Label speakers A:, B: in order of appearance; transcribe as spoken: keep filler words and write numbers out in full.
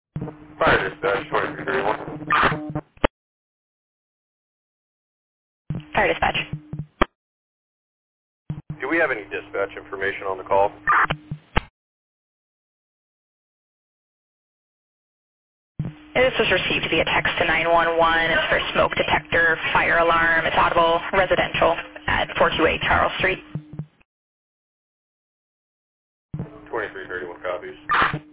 A: Fire dispatch, twenty-three thirty-one.
B: Fire dispatch.
A: Do we have any dispatch information on the call?
B: This was received via text to nine one one. It's for smoke detector, fire alarm. It's audible, residential at four two eight Charles Street.
A: twenty-three thirty-one copies.